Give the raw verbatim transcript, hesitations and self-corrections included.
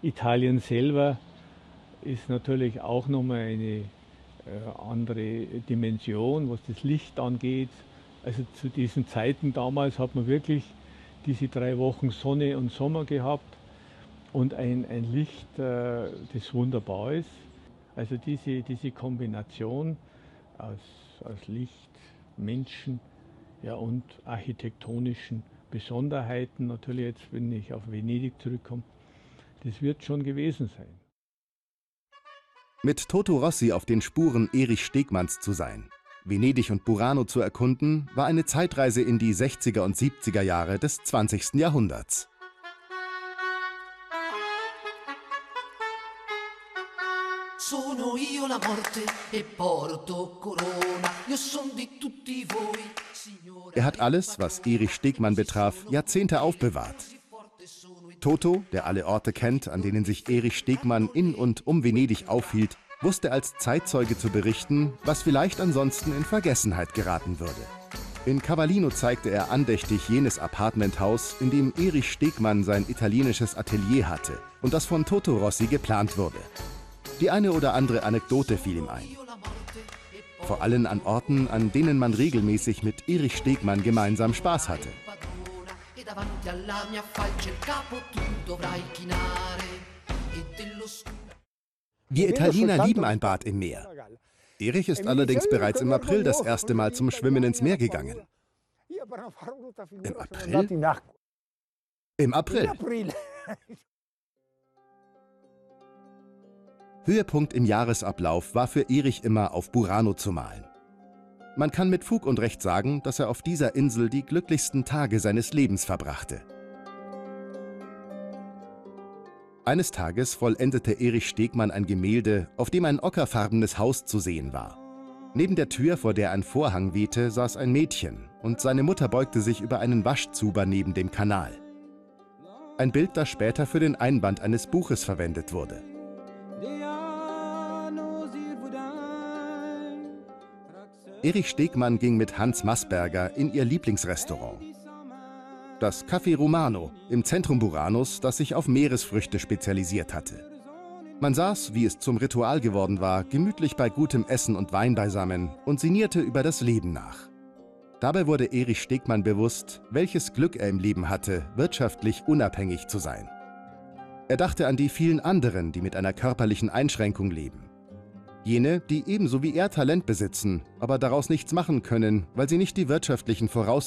Italien selber ist natürlich auch nochmal eine äh, andere Dimension, was das Licht angeht. Also zu diesen Zeiten damals hat man wirklich diese drei Wochen Sonne und Sommer gehabt und ein, ein Licht, äh, das wunderbar ist. Also diese, diese Kombination aus, aus Licht, Menschen, ja, und architektonischen Besonderheiten, natürlich jetzt, wenn ich auf Venedig zurückkomme, das wird schon gewesen sein. Mit Toto Rossi auf den Spuren Erich Stegmanns zu sein, Venedig und Burano zu erkunden, war eine Zeitreise in die sechziger und siebziger Jahre des zwanzigsten Jahrhunderts. Sono io la morte e porto corona. Io son di tutti voi, signora. Er hat alles, was Erich Stegmann betraf, Jahrzehnte aufbewahrt. Toto, der alle Orte kennt, an denen sich Erich Stegmann in und um Venedig aufhielt, wusste als Zeitzeuge zu berichten, was vielleicht ansonsten in Vergessenheit geraten würde. In Cavallino zeigte er andächtig jenes Apartmenthaus, in dem Erich Stegmann sein italienisches Atelier hatte und das von Toto Rossi geplant wurde. Die eine oder andere Anekdote fiel ihm ein. Vor allem an Orten, an denen man regelmäßig mit Erich Stegmann gemeinsam Spaß hatte. Wir Italiener lieben ein Bad im Meer. Erich ist allerdings bereits im April das erste Mal zum Schwimmen ins Meer gegangen. Im April? Im April. Höhepunkt im Jahresablauf war für Erich immer, auf Burano zu malen. Man kann mit Fug und Recht sagen, dass er auf dieser Insel die glücklichsten Tage seines Lebens verbrachte. Eines Tages vollendete Erich Stegmann ein Gemälde, auf dem ein ockerfarbenes Haus zu sehen war. Neben der Tür, vor der ein Vorhang wehte, saß ein Mädchen und seine Mutter beugte sich über einen Waschzuber neben dem Kanal. Ein Bild, das später für den Einband eines Buches verwendet wurde. Erich Stegmann ging mit Hans Maßberger in ihr Lieblingsrestaurant. Das Café Romano im Zentrum Buranos, das sich auf Meeresfrüchte spezialisiert hatte. Man saß, wie es zum Ritual geworden war, gemütlich bei gutem Essen und Wein beisammen und sinnierte über das Leben nach. Dabei wurde Erich Stegmann bewusst, welches Glück er im Leben hatte, wirtschaftlich unabhängig zu sein. Er dachte an die vielen anderen, die mit einer körperlichen Einschränkung leben. Jene, die ebenso wie er Talent besitzen, aber daraus nichts machen können, weil sie nicht die wirtschaftlichen Voraussetzungen